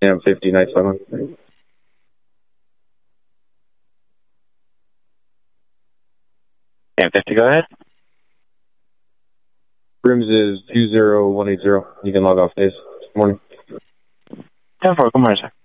Yeah, 50, night 7. Yeah, 50, go ahead. Rims is 20180. You can log off days. Morning. 10-4, good morning, sir.